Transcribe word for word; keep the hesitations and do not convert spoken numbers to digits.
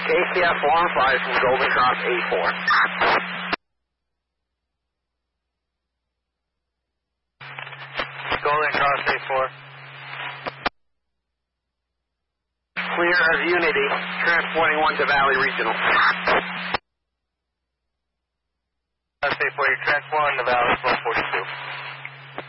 K C F four one five from Golden Cross A four. Golden Cross A four. Clear of Unity, transporting one to Valley Regional. Cross A four, you're transporting to Valley one forty-two.